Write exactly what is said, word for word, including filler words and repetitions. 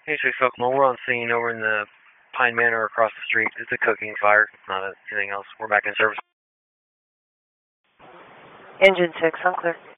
Hey, six Oklahoma, we're on scene over in the Pine Manor across the street. It's a cooking fire, not anything else. We're back in service. Engine six, I'm clear.